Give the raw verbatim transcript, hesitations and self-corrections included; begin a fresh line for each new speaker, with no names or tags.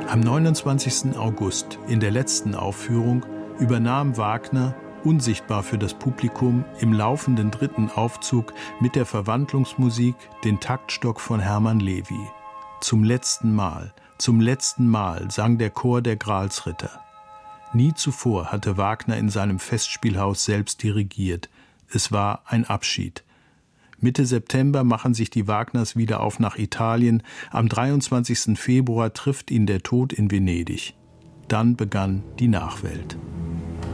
Am neunundzwanzigsten August, in der letzten Aufführung, übernahm Wagner, unsichtbar für das Publikum, im laufenden dritten Aufzug mit der Verwandlungsmusik den Taktstock von Hermann Levi. Zum letzten Mal, zum letzten Mal sang der Chor der Gralsritter. Nie zuvor hatte Wagner in seinem Festspielhaus selbst dirigiert. Es war ein Abschied. Mitte September machen sich die Wagners wieder auf nach Italien. Am dreiundzwanzigsten Februar trifft ihn der Tod in Venedig. Dann begann die Nachwelt.